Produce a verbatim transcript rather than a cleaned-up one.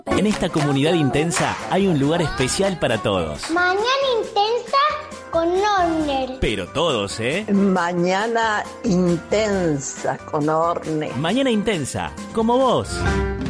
En esta comunidad intensa hay un lugar especial para todos. Mañana intensa con Orne. Pero todos, ¿eh? Mañana intensa con Orne. Mañana intensa, como vos.